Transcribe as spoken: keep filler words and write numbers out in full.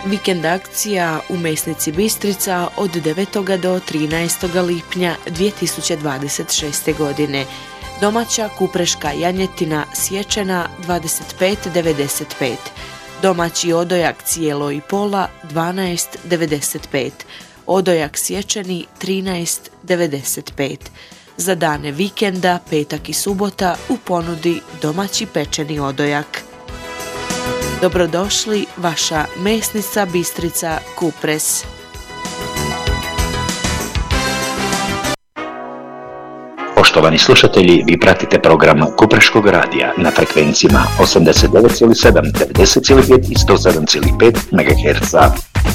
Vikend akcija u mesnici Bistrica od devetog do trinaestog lipnja dvije tisuće dvadeset šeste. godine. Domaća kupreška janjetina sječena dvadeset pet devedeset pet. Domaći odojak cijelo i pola dvanaest devedeset pet. Odojak sječeni trinaest devedeset pet. Za dane vikenda, petak i subota u ponudi domaći pečeni odojak. Dobrodošli, vaša mesnica Bistrica Kupres. Poštovani slušatelji, vi pratite program Kupreškog radija na frekvencijama osamdeset devet zarez sedam, devedeset zarez pet i sto sedam zarez pet megaherca.